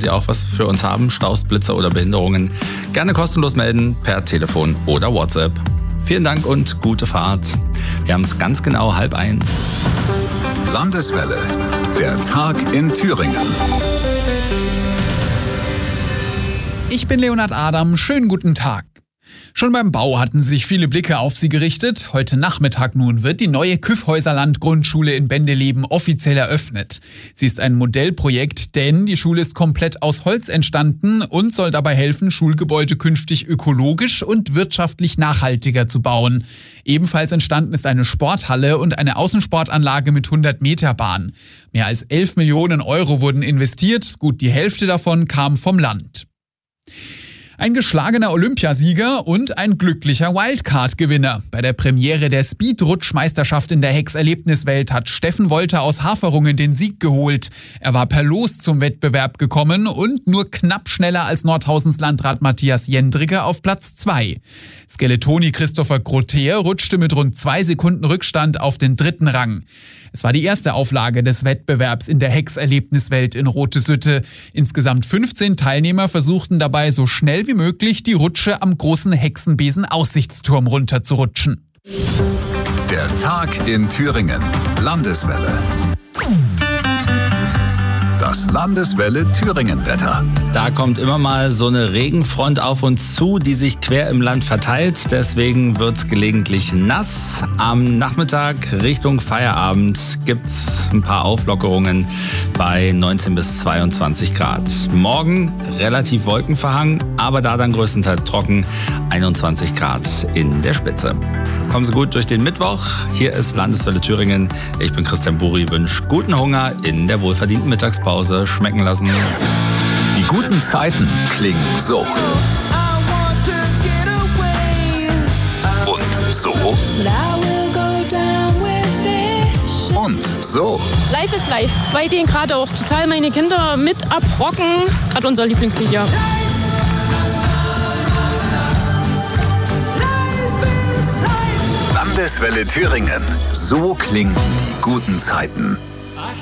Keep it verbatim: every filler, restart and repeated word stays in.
Sie auch was für uns haben, Staus, Blitzer oder Behinderungen, gerne kostenlos melden per Telefon oder WhatsApp. Vielen Dank und gute Fahrt. Wir haben es ganz genau halb eins. Landeswelle, der Tag in Thüringen. Ich bin Leonhard Adam, schönen guten Tag. Schon beim Bau hatten sich viele Blicke auf sie gerichtet. Heute Nachmittag nun wird die neue Kyffhäuserland-Grundschule in Bendeleben offiziell eröffnet. Sie ist ein Modellprojekt, denn die Schule ist komplett aus Holz entstanden und soll dabei helfen, Schulgebäude künftig ökologisch und wirtschaftlich nachhaltiger zu bauen. Ebenfalls entstanden ist eine Sporthalle und eine Außensportanlage mit hundert Meter Bahn. Mehr als elf Millionen Euro wurden investiert, gut die Hälfte davon kam vom Land. Ein geschlagener Olympiasieger und ein glücklicher Wildcard-Gewinner. Bei der Premiere der Speed-Rutschmeisterschaft in der Hex-Erlebniswelt hat Steffen Wolter aus Haferungen den Sieg geholt. Er war per Los zum Wettbewerb gekommen und nur knapp schneller als Nordhausens Landrat Matthias Jendricke auf Platz zwei. Skeletoni Christopher Grotter rutschte mit rund zwei Sekunden Rückstand auf den dritten Rang. Es war die erste Auflage des Wettbewerbs in der Hex-Erlebniswelt in Rote-Sütte. Insgesamt fünfzehn Teilnehmer versuchten dabei so schnell wie möglich die Rutsche am großen Hexenbesen-Aussichtsturm runterzurutschen. Der Tag in Thüringen. Landeswelle. Das Landeswelle Thüringen-Wetter. Da kommt immer mal so eine Regenfront auf uns zu, die sich quer im Land verteilt. Deswegen wird es gelegentlich nass. Am Nachmittag Richtung Feierabend gibt es ein paar Auflockerungen bei neunzehn bis zweiundzwanzig Grad. Morgen relativ wolkenverhangen, aber da dann größtenteils trocken, einundzwanzig Grad in der Spitze. Kommen Sie gut durch den Mittwoch. Hier ist Landeswelle Thüringen. Ich bin Christian Buri, wünsche guten Hunger in der wohlverdienten Mittagspause schmecken lassen. Die guten Zeiten klingen so. Und so. Und so. Life is life. Weiterhin gerade auch total meine Kinder mit abrocken. Gerade unser Lieblingslied, ja. Landeswelle Thüringen. So klingen die guten Zeiten.